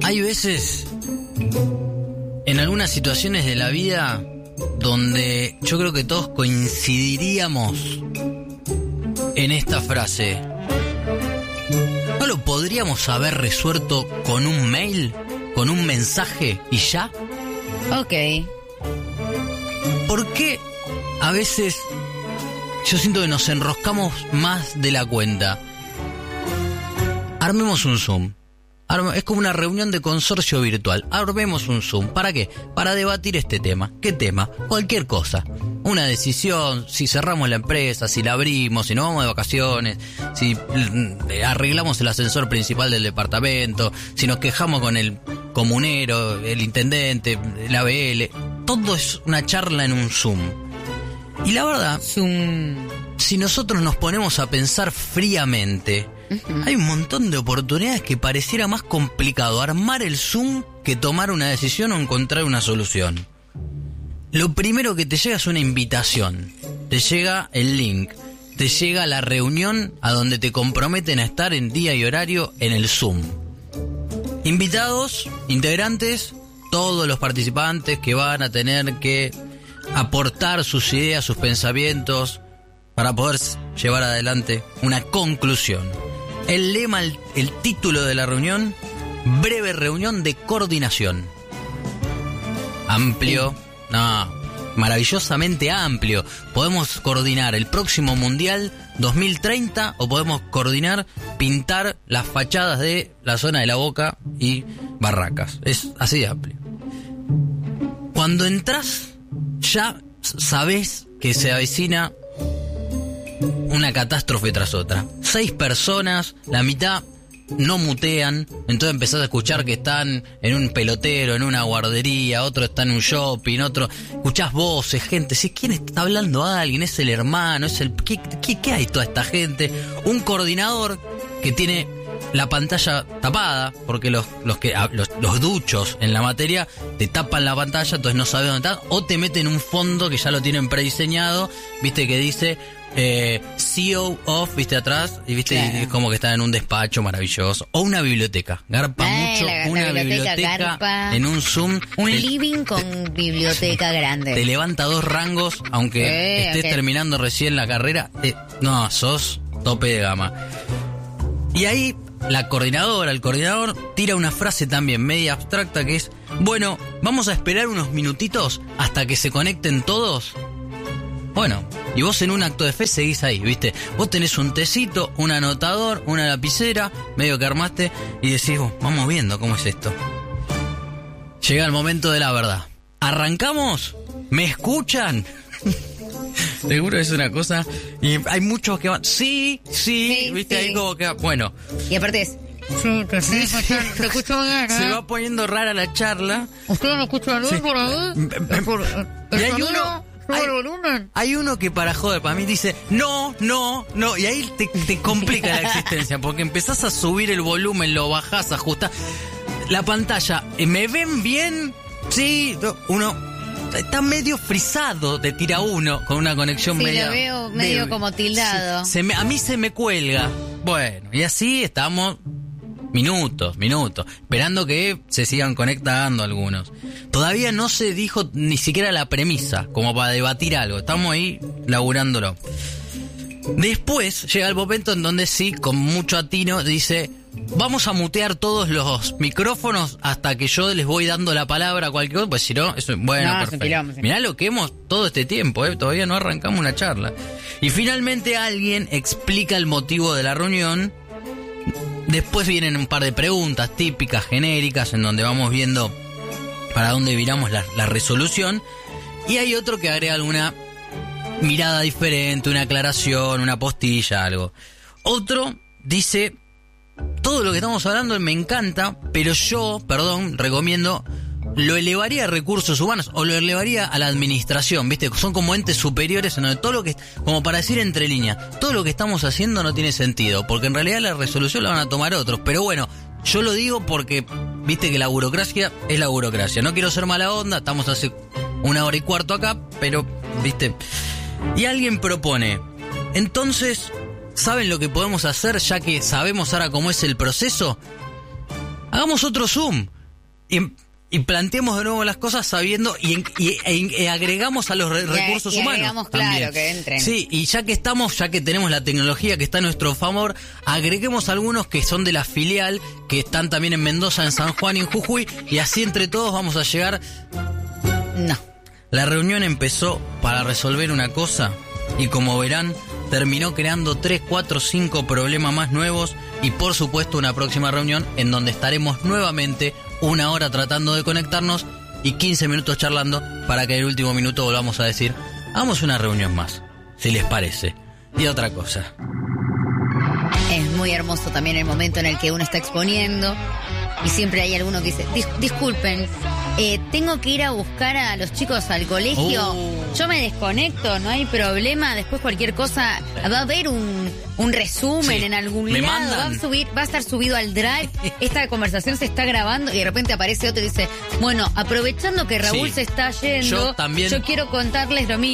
Hay veces, en algunas situaciones de la vida, donde yo creo que todos coincidiríamos en esta frase. ¿No lo podríamos haber resuelto con un mail, con un mensaje y ya? Ok. ¿Por qué a veces yo siento que nos enroscamos más de la cuenta? Armemos un Zoom. Es como una reunión de consorcio virtual. Armemos un Zoom. ¿Para qué? Para debatir este tema. ¿Qué tema? Cualquier cosa. Una decisión, si cerramos la empresa, si la abrimos, si nos vamos de vacaciones, si arreglamos el ascensor principal del departamento, si nos quejamos con el comunero, el intendente, el ABL. Todo es una charla en un Zoom. Y la verdad, si nosotros nos ponemos a pensar fríamente, hay un montón de oportunidades que pareciera más complicado armar el Zoom que tomar una decisión o encontrar una solución. Lo primero que te llega es una invitación, te llega el link, te llega la reunión a donde te comprometen a estar en día y horario en el Zoom. Invitados, integrantes, todos los participantes que van a tener que aportar sus ideas, sus pensamientos para poder llevar adelante una conclusión. El lema, el título de la reunión: breve reunión de coordinación. Amplio, maravillosamente amplio. Podemos coordinar el próximo Mundial 2030 o podemos coordinar pintar las fachadas de la zona de La Boca y Barracas. Es así de amplio. Cuando entras, ya sabés que se avecina una catástrofe tras otra. 6 personas, la mitad no mutean, entonces empezás a escuchar que están en un pelotero, en una guardería, otro está en un shopping, otro... Escuchás voces, gente, si ¿quién está hablando a alguien? ¿Es el hermano? ¿Es el... ¿Qué hay toda esta gente? Un coordinador que tiene la pantalla tapada, porque los duchos en la materia te tapan la pantalla, entonces no sabes dónde están, o te meten un fondo que ya lo tienen prediseñado, viste, que dice CEO of, viste, atrás, y viste, claro. Y es como que están en un despacho maravilloso, o una biblioteca, garpa mucho, una biblioteca garpa, en un Zoom, un living con biblioteca grande, te levanta 2 rangos, aunque estés terminando recién la carrera, no, sos tope de gama. Y ahí la coordinadora, el coordinador tira una frase también media abstracta que es: bueno, vamos a esperar unos minutitos hasta que se conecten todos. Bueno, y vos en un acto de fe seguís ahí, ¿viste? Vos tenés un tecito, un anotador, una lapicera, medio que armaste, y decís, vamos viendo cómo es esto. Llega el momento de la verdad. ¿Arrancamos? ¿Me escuchan? Seguro es una cosa. Y hay muchos que van, sí, ¿viste? Ahí como que, bueno. Y aparte es... Sí, te escucho bien, ¿eh? Se va poniendo rara la charla. ¿Ustedes me escuchan bien por ahí? Y hay uno... Hay uno que para joder, para mí dice no, y ahí te complica la existencia, porque empezás a subir el volumen, lo bajás, ajustás la pantalla. ¿Me ven bien? Sí, uno está medio frisado, te tira uno con una conexión media. Sí, lo veo medio como tildado. A mí se me cuelga. Bueno, y así estamos minutos, esperando que se sigan conectando algunos. Todavía no se dijo ni siquiera la premisa, como para debatir algo. Estamos ahí laburándolo. Después llega el momento en donde sí, con mucho atino, dice: vamos a mutear todos los micrófonos hasta que yo les voy dando la palabra a cualquier cosa, pues si no, eso, bueno, no, perfecto. Mirá lo que hemos todo este tiempo, todavía no arrancamos una charla. Y finalmente alguien explica el motivo de la reunión. Después vienen un par de preguntas típicas, genéricas, en donde vamos viendo para dónde viramos la resolución. Y hay otro que agrega alguna mirada diferente, una aclaración, una postilla, algo. Otro dice: todo lo que estamos hablando me encanta, pero yo, recomiendo, lo elevaría a recursos humanos o lo elevaría a la administración, ¿viste? Son como entes superiores en donde todo lo que, como para decir entre líneas, todo lo que estamos haciendo no tiene sentido, porque en realidad la resolución la van a tomar otros. Pero bueno, yo lo digo porque, viste que la burocracia es la burocracia. No quiero ser mala onda, estamos hace 1 hora y cuarto acá, pero, viste. Y alguien propone: entonces, ¿saben lo que podemos hacer ya que sabemos ahora cómo es el proceso? Hagamos otro Zoom. y planteemos de nuevo las cosas sabiendo y agregamos a los recursos humanos. Agregamos, también. claro, que entren. Sí, y ya que tenemos la tecnología que está a nuestro favor, agreguemos algunos que son de la filial, que están también en Mendoza, en San Juan y en Jujuy, y así entre todos vamos a llegar. No. La reunión empezó para resolver una cosa y, como verán, terminó creando 3, 4, 5 problemas más nuevos y, por supuesto, una próxima reunión en donde estaremos nuevamente 1 hora tratando de conectarnos y 15 minutos charlando para que en el último minuto volvamos a decir: hagamos una reunión más, si les parece. Y otra cosa. Es muy hermoso también el momento en el que uno está exponiendo y siempre hay alguno que dice: disculpen, tengo que ir a buscar a los chicos al colegio. Yo me desconecto, no hay problema. Después cualquier cosa, va a haber un resumen en algún lado, va a estar subido al Drive. Esta conversación se está grabando y de repente aparece otro y dice: bueno, aprovechando que Raúl se está yendo, yo quiero contarles lo mismo.